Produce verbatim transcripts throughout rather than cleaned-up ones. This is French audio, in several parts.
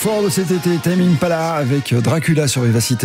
Fort de cet été, Tame Impala avec Dracula sur Vivacité.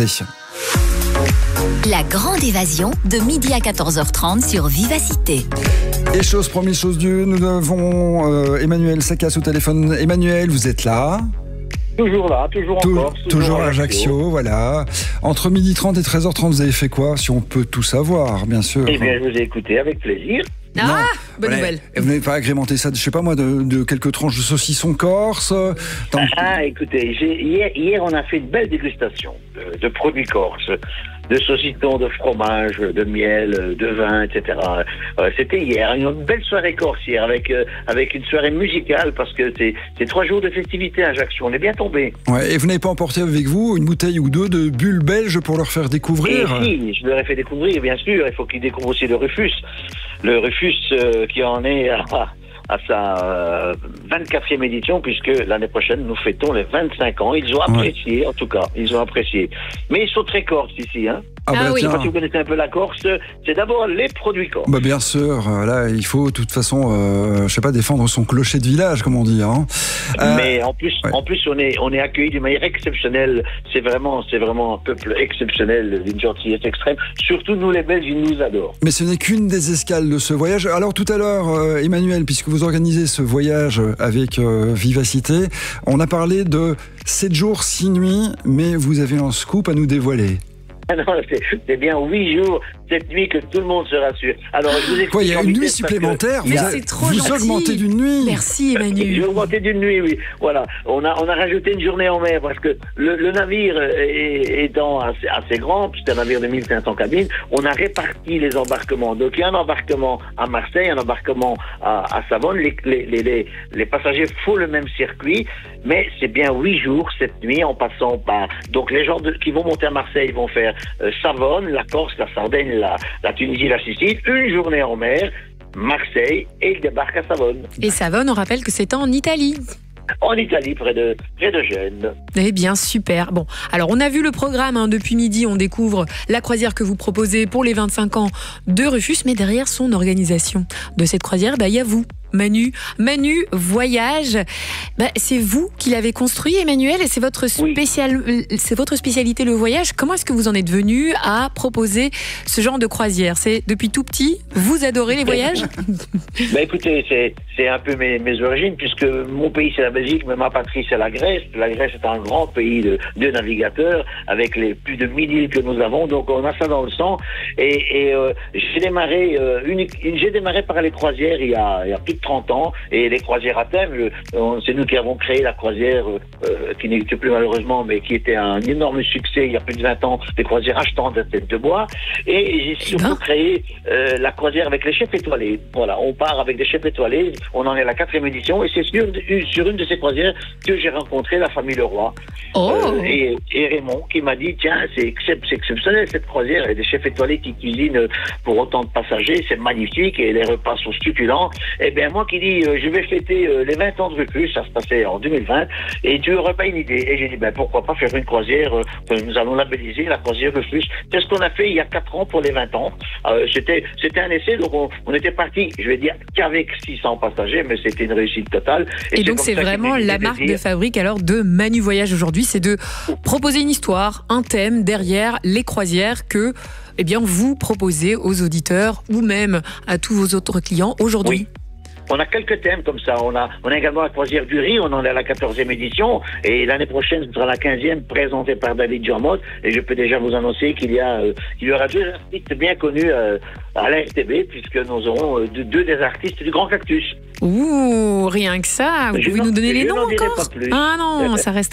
La grande évasion de midi à quatorze heures trente sur Vivacité. Et chose promise, chose due, nous avons euh, Emmanuel Saccas au téléphone. Emmanuel, vous êtes là ? Toujours là, toujours Tou- en Corse. Toujours, toujours à Ajaccio, Ajaccio, voilà. Entre midi trente et treize heures trente, vous avez fait quoi ? Si on peut tout savoir, bien sûr. Eh bien, je vous ai écouté avec plaisir. Ah, Non, bonne vous nouvelle. n'avez- Vous n'avez pas agrémenté ça, de, je sais pas moi, de, de quelques tranches de saucisson corse dans- Ah, écoutez, j'ai- hier, hier, on a fait une belle dégustation de, de produits corses, de saucissons, de fromage, de miel, de vin, et cetera. Euh, C'était hier, une belle soirée corse hier, avec, euh, avec une soirée musicale, parce que c'est c'est trois jours de festivité à Ajaccio. On est bien tombé. Ouais, et vous n'avez pas emporté avec vous une bouteille ou deux de bulles belges pour leur faire Et découvrir ? si, je leur ai fait découvrir, bien sûr. Il faut qu'ils découvrent aussi le Rufus. Le Rufus euh, qui en est à, à sa euh, vingt-quatrième édition, puisque l'année prochaine, nous fêtons les vingt-cinq ans. Ils ont apprécié, en tout cas. Ils ont apprécié. Mais ils sont très corses ici, hein. Ah, Ah bah oui. Je sais tiens. pas si vous connaissez un peu la Corse. C'est d'abord les produits corses. Bah bien sûr, euh, là il faut de toute façon, euh, je sais pas, défendre son clocher de village, comme on dit. Hein. Euh, Mais en plus, ouais. en plus, on est, on est accueillis d'une manière exceptionnelle. C'est vraiment, c'est vraiment un peuple exceptionnel, d'une gentillesse extrême. Surtout nous, les Belges, ils nous adorent. Mais ce n'est qu'une des escales de ce voyage. Alors tout à l'heure, euh, Emmanuel, puisque vous organisez ce voyage avec euh, Vivacité, on a parlé de sept jours, six nuits, mais vous avez un scoop à nous dévoiler. Ah non, c'est c'est bien huit jours, cette nuit que tout le monde se rassure. Alors, je vous explique. Quoi, il y a en une nuit vitesse parce que- supplémentaire Mais Vous, a- c'est trop vous gentil. augmentez d'une nuit. Merci J'ai Emmanuel. augmenté d'une nuit, oui. Voilà. On a, on a rajouté une journée en mer parce que le, le navire est- étant assez, assez grand, puisque c'est un navire de mille cinq cents cabines, on a réparti les embarquements. Donc, il y a un embarquement à Marseille, un embarquement à, à Savone. Les, les, les, les, les passagers font le même circuit, mais c'est bien huit jours, cette nuit, en passant par... Donc, les gens de- qui vont monter à Marseille vont faire euh, Savone, la Corse, la Sardaigne, la, la Tunisie, la Sicile, une journée en mer, Marseille, et ils débarquent à Savone. Et Savone, on rappelle que c'est en Italie. En Italie, près de, près de Gênes. Eh bien, super. Bon, alors on a vu le programme hein, depuis midi. On découvre la croisière que vous proposez pour les vingt-cinq ans de Rufus. Mais derrière son organisation de cette croisière, bah, il y a vous, Manu. Manu Voyage. Bah, c'est vous qui l'avez construit, Emmanuel, et c'est votre, Oui. spécial, c'est votre spécialité, le voyage. Comment est-ce que vous en êtes venu à proposer ce genre de croisière ? C'est depuis tout petit, vous adorez les voyages ? Bah écoutez, c'est, c'est un peu mes, mes origines, puisque mon pays c'est la Belgique, mais ma patrie c'est la Grèce. La Grèce est un grand pays de, de navigateurs, avec les plus de mille îles que nous avons, donc on a ça dans le sang. Et, et euh, j'ai démarré euh, unique, j'ai démarré par les croisières il y a, il y a plus de trente ans, et les croisières à thème, le- on- c'est nous qui avons créé la croisière euh, euh, qui n'existe plus malheureusement, mais qui était un énorme succès il y a plus de vingt ans, des croisières achetantes de tête de bois. Et j'ai surtout ben. créé euh, la croisière avec les chefs étoilés. Voilà, on part avec des chefs étoilés, on en est à la quatrième édition, et c'est sur, sur une de ces croisières que j'ai rencontré la famille Leroy. Oh Euh, et, et Raymond qui m'a dit, tiens, c'est, excep- c'est exceptionnel cette croisière, il y a des chefs étoilés qui cuisinent pour autant de passagers, c'est magnifique, et les repas sont succulents. Et bien moi qui dis, euh, je vais fêter euh, les vingt ans de Rufus, ça se passait en deux mille vingt, et tu n'aurais pas une idée. Et j'ai dit, ben pourquoi pas faire une croisière, euh, que nous allons labelliser la croisière Rufus. C'est ce qu'on a fait il y a quatre ans pour les vingt ans. Euh, c'était, c'était un essai, donc on, on était parti, je vais dire, qu'avec six cents passagers, mais c'était une réussite totale. Et donc comme c'est ça qu'est vraiment née la l'idée marque de dire, de fabrique alors de Manu Voyage aujourd'hui, c'est de proposer une histoire, un thème derrière les croisières que eh bien vous proposez aux auditeurs ou même à tous vos autres clients aujourd'hui. Oui. On a quelques thèmes comme ça. On a, on a également la croisière du riz. On en est à la quatorzième édition. Et l'année prochaine, ce sera la quinzième, présentée par David Durmot. Et je peux déjà vous annoncer qu'il y a, euh, il y aura deux artistes bien connus euh, à la R T B, puisque nous aurons euh, deux, deux des artistes du Grand Cactus. Ouh, rien que ça, vous Je pouvez n'en- nous donner je les noms n'en dirai encore ? pas plus. Ah non, ça reste